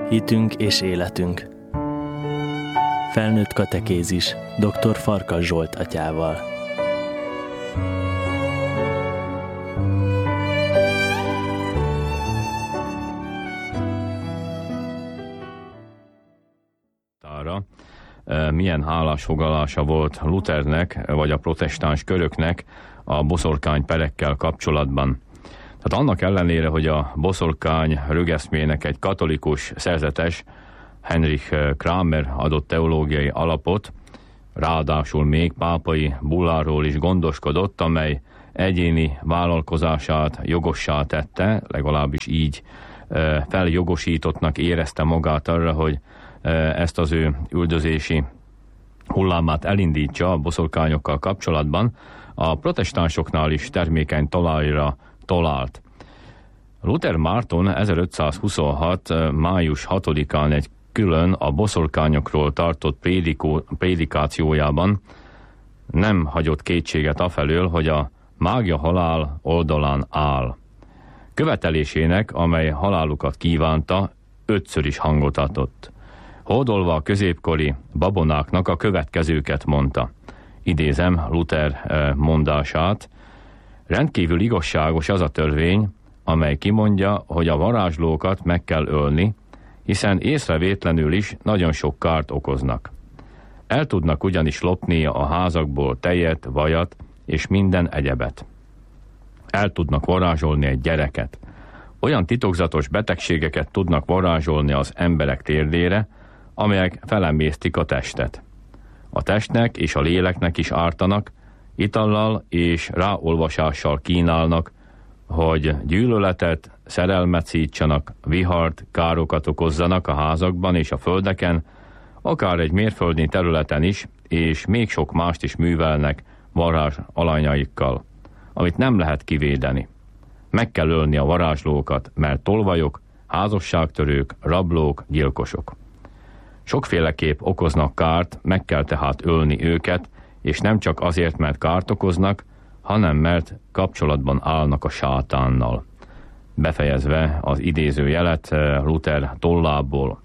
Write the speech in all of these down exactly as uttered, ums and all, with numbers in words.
Hitünk és életünk. Felnőtt katekézis dr. Farkas Zsolt atyával. Milyen állásfoglalása volt Luthernek, vagy a protestáns köröknek a boszorkány perekkel kapcsolatban. Tehát annak ellenére, hogy a boszorkány rögeszmének egy katolikus szerzetes, Heinrich Kramer adott teológiai alapot, ráadásul még pápai bulláról is gondoskodott, amely egyéni vállalkozását jogossá tette, legalábbis így feljogosítottnak érezte magát arra, hogy ezt az ő üldözési hullámát elindítsa a boszorkányokkal kapcsolatban, a protestánsoknál is termékeny talajra talált. Luther Márton ezerötszázhuszonhat. május hatodikán egy külön a boszorkányokról tartott prédikó, prédikációjában nem hagyott kétséget afelől, hogy a mágia halál oldalán áll. Követelésének, amely halálukat kívánta, ötször is hangot adott. Hódolva a középkori babonáknak a következőket mondta. Idézem Luther mondását: rendkívül igazságos az a törvény, amely kimondja, hogy a varázslókat meg kell ölni, hiszen észrevétlenül is nagyon sok kárt okoznak. El tudnak ugyanis lopni a házakból tejet, vajat és minden egyebet. El tudnak varázsolni egy gyereket. Olyan titokzatos betegségeket tudnak varázsolni az emberek térdére, amelyek felemésztik a testet. A testnek és a léleknek is ártanak, itallal és ráolvasással kínálnak, hogy gyűlöletet, szerelmet szítsanak, vihart, károkat okozzanak a házakban és a földeken, akár egy mérföldnyi területen is, és még sok mást is művelnek varázs alanyaikkal, amit nem lehet kivédeni. Meg kell ölni a varázslókat, mert tolvajok, házasságtörők, rablók, gyilkosok. Sokféleképp okoznak kárt, meg kell tehát ölni őket, és nem csak azért, mert kárt okoznak, hanem mert kapcsolatban állnak a sátánnal. Befejezve az idézőjelet Luther tollából.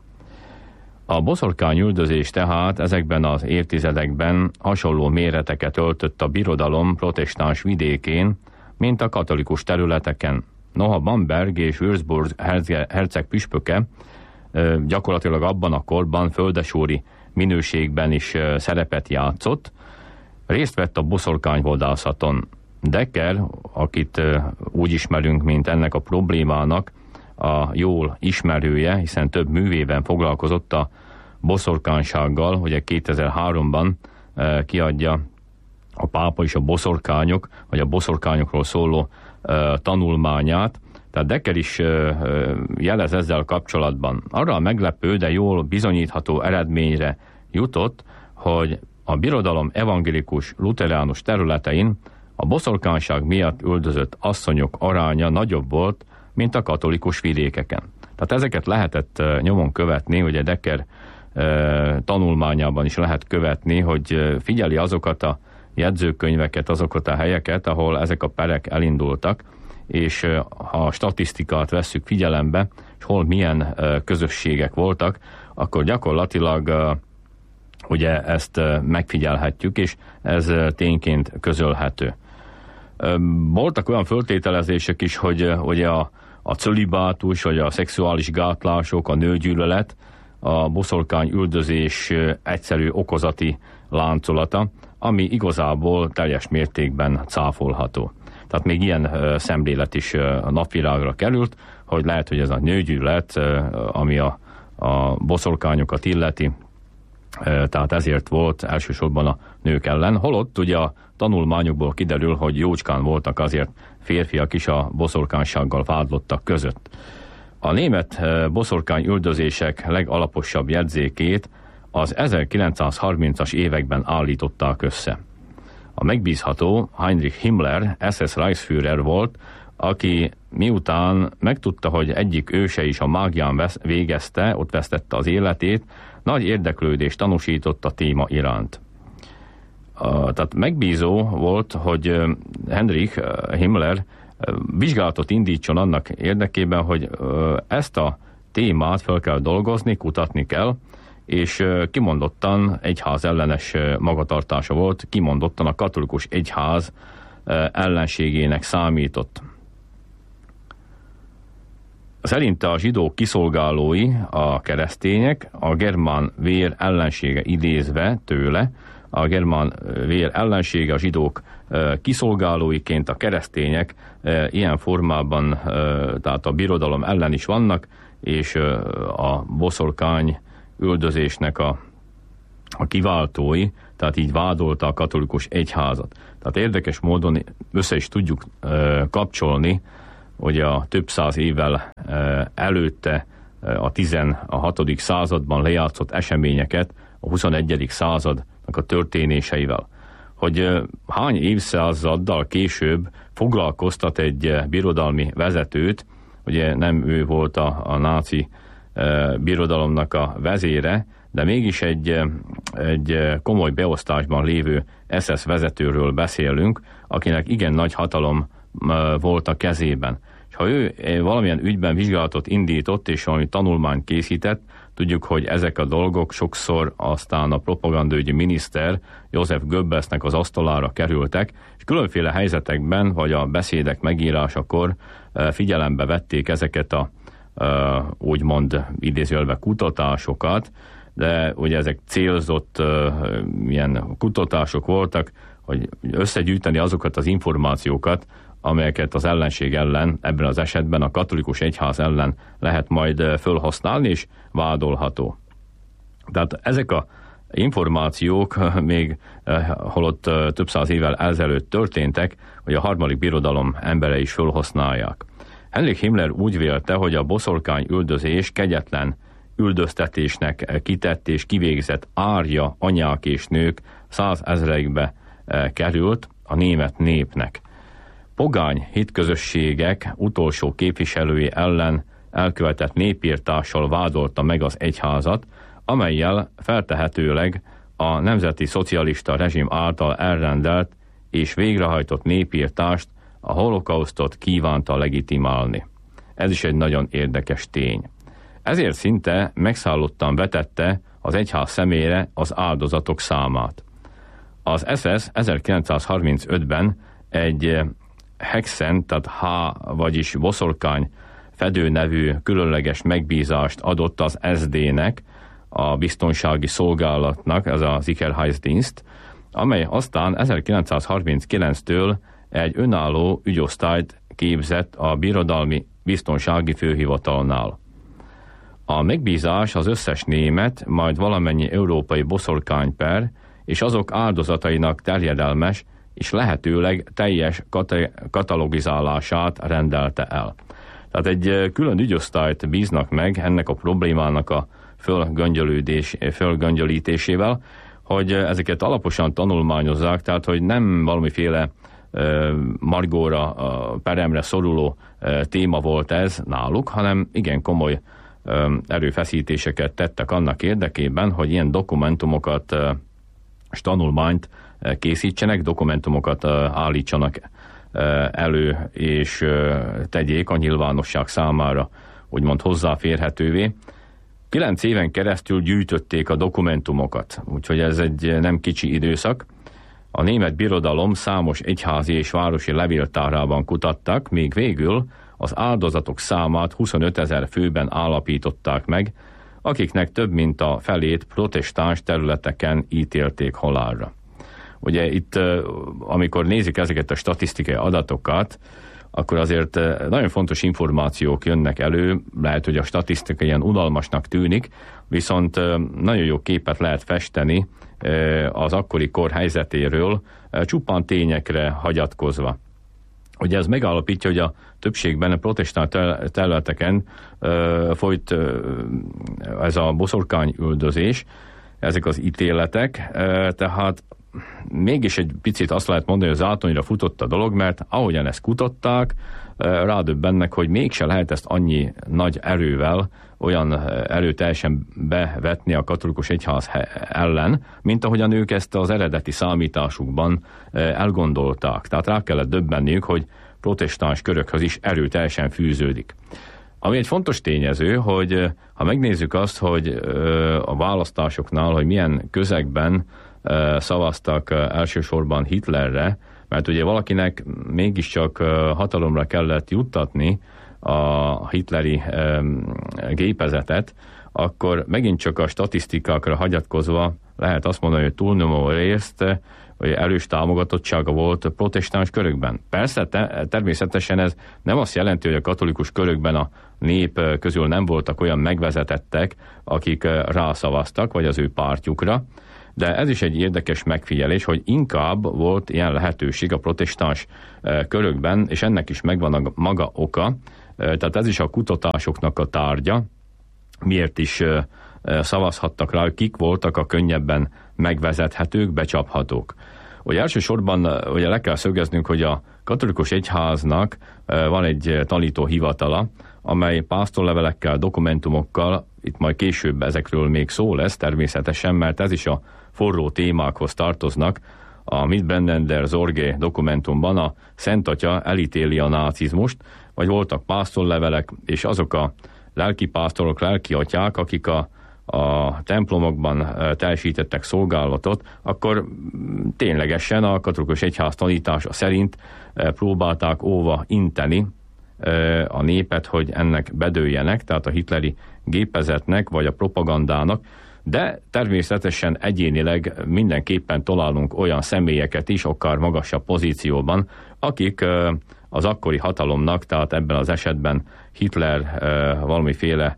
A boszorkány üldözés tehát ezekben az évtizedekben hasonló méreteket öltött a birodalom protestáns vidékén, mint a katolikus területeken. Noha Bamberg és Würzburg herceg püspöke gyakorlatilag abban a korban földesúri minőségben is szerepet játszott, részt vett a boszorkányvadászaton. Decker, akit úgy ismerünk, mint ennek a problémának a jól ismerője, hiszen több művében foglalkozott a boszorkánysággal, ugye kétezer-háromban kiadja a pápa és a boszorkányok, vagy a boszorkányokról szóló tanulmányát. Tehát Decker is jelez ezzel kapcsolatban. Arra a meglepő, de jól bizonyítható eredményre jutott, hogy a birodalom evangélikus luteránus területein a boszorkányság miatt üldözött asszonyok aránya nagyobb volt, mint a katolikus vidékeken. Tehát ezeket lehetett nyomon követni, ugye Decker tanulmányában is lehet követni, hogy figyeli azokat a jegyzőkönyveket, azokat a helyeket, ahol ezek a perek elindultak, és ha a statisztikát vesszük figyelembe, és hol milyen közösségek voltak, akkor gyakorlatilag ugye ezt megfigyelhetjük, és ez tényként közölhető. Voltak olyan föltételezések is, hogy ugye a, a cölibátus, vagy a szexuális gátlások, a nőgyűlölet, a boszorkány üldözés egyszerű okozati láncolata, ami igazából teljes mértékben cáfolható. Tehát még ilyen szemlélet is a napvilágra került, hogy lehet, hogy ez a nőgyűlölet, ami a, a boszorkányokat illeti, tehát ezért volt elsősorban a nők ellen. Holott ugye a tanulmányokból kiderül, hogy jócskán voltak azért férfiak is a boszorkánysággal vádlottak között. A német boszorkány üldözések legalaposabb jegyzékét az ezerkilencszázharmincas években állították össze. A megbízható Heinrich Himmler es es Reichsführer volt, aki miután megtudta, hogy egyik őse is a mágián végezte, ott vesztette az életét, nagy érdeklődést tanúsított a téma iránt. Tehát megbízó volt, hogy Heinrich Himmler vizsgálatot indítson annak érdekében, hogy ezt a témát fel kell dolgozni, kutatni kell, és kimondottan egyház ellenes magatartása volt, kimondottan a katolikus egyház ellenségének számított. Szerinte a zsidók kiszolgálói, a keresztények, a germán vér ellensége idézve tőle, a germán vér ellensége a zsidók kiszolgálóiként, a keresztények ilyen formában, tehát a birodalom ellen is vannak, és a boszorkány üldözésnek a, a kiváltói, tehát így vádolta a katolikus egyházat. Tehát érdekes módon össze is tudjuk kapcsolni, hogy a több száz évvel előtte a tizenhatodik században lejátszott eseményeket a huszonegyedik századnak a történéseivel. Hogy hány évszázaddal később foglalkoztat egy birodalmi vezetőt, ugye nem ő volt a, a náci birodalomnak a vezére, de mégis egy, egy komoly beosztásban lévő es es vezetőről beszélünk, akinek igen nagy hatalom volt a kezében. És ha ő valamilyen ügyben vizsgálatot indított, és valami tanulmányt készített, tudjuk, hogy ezek a dolgok sokszor aztán a propagandaügyi miniszter József Goebbelsnek az asztalára kerültek, és különféle helyzetekben, vagy a beszédek megírásakor figyelembe vették ezeket a úgymond idézőjelben kutatásokat, de ugye ezek célzott ilyen kutatások voltak, hogy összegyűjteni azokat az információkat, amelyeket az ellenség ellen, ebben az esetben a katolikus egyház ellen lehet majd felhasználni, és vádolható. Tehát ezek a információk még holott több száz évvel ezelőtt történtek, hogy a harmadik birodalom embere is felhasználják. Heinrich Himmler úgy vélte, hogy a boszorkány üldözés kegyetlen üldöztetésnek kitett és kivégzett árja anyák és nők százezreikbe került a német népnek. Pogány hitközösségek utolsó képviselői ellen elkövetett népírtással vádolta meg az egyházat, amellyel feltehetőleg a nemzeti szocialista rezsim által elrendelt és végrehajtott népírtást, a holokausztot kívánta legitimálni. Ez is egy nagyon érdekes tény. Ezért szinte megszállottan vetette az egyház szemére az áldozatok számát. Az es es ezerkilencszázharmincötben egy Hexen, tehát H, vagyis boszorkány fedő nevű különleges megbízást adott az es dé-nek, a biztonsági szolgálatnak, ez a Sicherheitsdienst, amely aztán ezerkilencszázharminckilenctől egy önálló ügyosztályt képzett a birodalmi biztonsági főhivatalnál. A megbízás az összes német, majd valamennyi európai boszorkányper és azok áldozatainak terjedelmes és lehetőleg teljes kata- katalogizálását rendelte el. Tehát egy külön ügyosztályt bíznak meg ennek a problémának a fölgöngyölítésével, hogy ezeket alaposan tanulmányozzák, tehát hogy nem valamiféle margóra, peremre szoruló téma volt ez náluk, hanem igen komoly erőfeszítéseket tettek annak érdekében, hogy ilyen dokumentumokat és tanulmányt készítsenek, dokumentumokat állítsanak elő, és tegyék a nyilvánosság számára úgymond hozzáférhetővé. Kilenc éven keresztül gyűjtötték a dokumentumokat, úgyhogy ez egy nem kicsi időszak. A német birodalom számos egyházi és városi levéltárában kutattak, még végül az áldozatok számát huszonötezer főben állapították meg, akiknek több mint a felét protestáns területeken ítélték halálra. Ugye itt, amikor nézik ezeket a statisztikai adatokat, akkor azért nagyon fontos információk jönnek elő, lehet, hogy a statisztika ilyen unalmasnak tűnik, viszont nagyon jó képet lehet festeni az akkori kor helyzetéről, csupán tényekre hagyatkozva. Ugye ez megállapítja, hogy a többségben a protestáns területeken folyt ez a boszorkány üldözés, ezek az ítéletek, tehát mégis egy picit azt lehet mondani, hogy az átonyra futott a dolog, mert ahogyan ezt kutatták, rádöbbennek, hogy mégse lehet ezt annyi nagy erővel, olyan erőteljesen bevetni a katolikus egyház ellen, mint ahogyan ők ezt az eredeti számításukban elgondolták. Tehát rá kellett döbbenniük, hogy protestáns körökhöz is erőteljesen fűződik. Ami egy fontos tényező, hogy ha megnézzük azt, hogy a választásoknál, hogy milyen közegben szavaztak elsősorban Hitlerre, mert ugye valakinek mégiscsak hatalomra kellett juttatni a hitleri gépezetet, akkor megint csak a statisztikákra hagyatkozva lehet azt mondani, hogy túlnyomó részt hogy erős támogatottsága volt protestáns körökben. Persze, te, természetesen ez nem azt jelenti, hogy a katolikus körökben a nép közül nem voltak olyan megvezetettek, akik rászavaztak, vagy az ő pártjukra, de ez is egy érdekes megfigyelés, hogy inkább volt ilyen lehetőség a protestáns körökben, és ennek is megvan a maga oka, tehát ez is a kutatásoknak a tárgya, miért is szavazhattak rá, hogy kik voltak a könnyebben megvezethetők, becsaphatók. Ugye elsősorban ugye le kell szögeznünk, hogy a katolikus egyháznak van egy tanítóhivatala, amely pásztorlevelekkel, dokumentumokkal, itt majd később ezekről még szó lesz természetesen, mert ez is a forró témákhoz tartoznak. A Mitbrenden der Sorge dokumentumban a Szent Atya elítéli a nácizmust, vagy voltak pásztorlevelek, és azok a lelkipásztorok, lelkiatyák, akik a a templomokban teljesítettek szolgálatot, akkor ténylegesen a katolikus egyház tanítása szerint próbálták óva inteni a népet, hogy ennek bedőljenek, tehát a hitleri gépezetnek vagy a propagandának, de természetesen egyénileg mindenképpen találunk olyan személyeket is, akár magasabb pozícióban, akik az akkori hatalomnak, tehát ebben az esetben Hitler valamiféle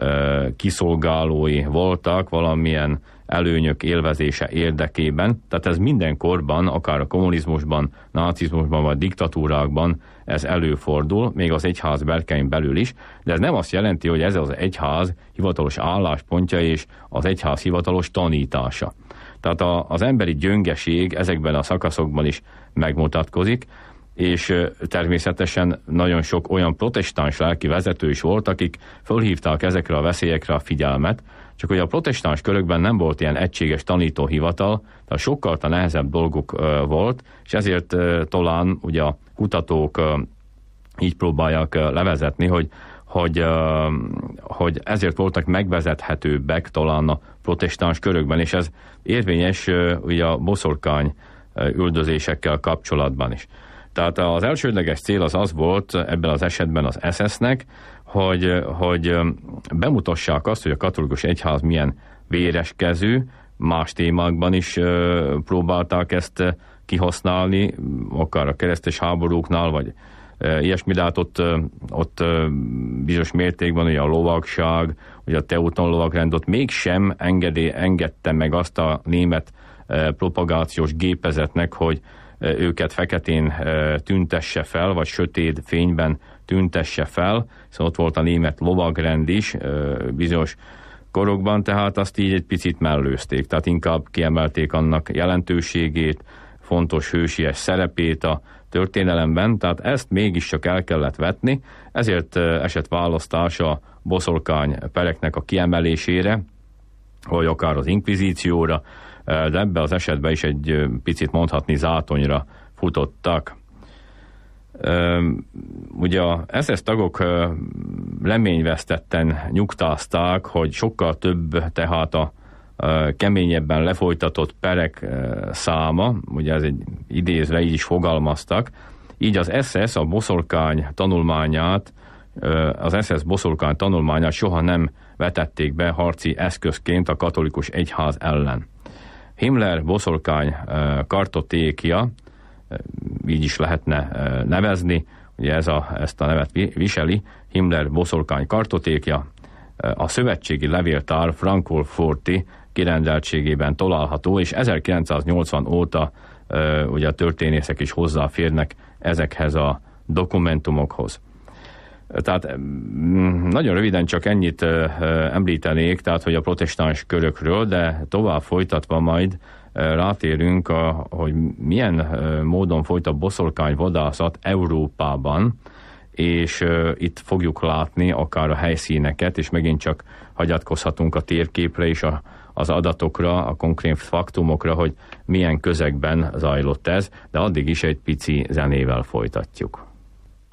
kiszolgálói voltak valamilyen előnyök élvezése érdekében. Tehát ez minden korban, akár a kommunizmusban, nácizmusban vagy diktatúrákban ez előfordul, még az egyház berkein belül is, de ez nem azt jelenti, hogy ez az egyház hivatalos álláspontja és az egyház hivatalos tanítása. Tehát a, az emberi gyöngeség ezekben a szakaszokban is megmutatkozik, és természetesen nagyon sok olyan protestáns lelki vezető is volt, akik fölhívták ezekre a veszélyekre a figyelmet, csak hogy a protestáns körökben nem volt ilyen egységes tanítóhivatal, tehát sokkal nehezebb dolguk volt, és ezért talán ugye a kutatók így próbálják levezetni, hogy, hogy, hogy ezért voltak megvezethetőbbek talán a protestáns körökben, és ez érvényes ugye a boszorkány üldözésekkel kapcsolatban is. Tehát az elsődleges cél az az volt ebben az esetben az es es-nek, hogy, hogy bemutassák azt, hogy a katolikus egyház milyen véreskezű, más témákban is próbálták ezt kihasználni, akár a keresztes háborúknál, vagy ilyesmi, de hát ott, ott bizonyos mértékben ugye a lovagság, ugye a teuton lovagrend ott mégsem engedé, engedte meg azt a német propagációs gépezetnek, hogy őket feketén tüntesse fel, vagy sötét fényben tüntesse fel, szóval ott volt a német lovagrend is bizonyos korokban, tehát azt így egy picit mellőzték, tehát inkább kiemelték annak jelentőségét, fontos hősies szerepét a történelemben, tehát ezt mégiscsak el kellett vetni, ezért esett választás a boszorkány pereknek a kiemelésére, vagy akár az inkvizícióra, de ebben az esetben is egy picit mondhatni zátonyra futottak. Ugye a es es tagok reményvesztetten nyugtázták, hogy sokkal több tehát a keményebben lefolytatott perek száma, ugye ez egy idézve így is fogalmaztak, így az es es a boszorkány tanulmányát, az es es boszorkány tanulmányát soha nem vetették be harci eszközként a katolikus egyház ellen. Himmler boszorkány kartotékja, így is lehetne nevezni, ugye ez a, ezt a nevet viseli, Himmler boszorkány kartotékja, a szövetségi levéltár Frankfurti kirendeltségében található, és ezerkilencszáznyolcvan óta ugye a történészek is hozzáférnek ezekhez a dokumentumokhoz. Tehát nagyon röviden csak ennyit említenék, tehát hogy a protestáns körökről, de tovább folytatva majd rátérünk, a, hogy milyen módon folyt a boszorkányvadászat Európában, és itt fogjuk látni akár a helyszíneket, és megint csak hagyatkozhatunk a térképre és a, az adatokra, a konkrét faktumokra, hogy milyen közegben zajlott ez, de addig is egy pici zenével folytatjuk.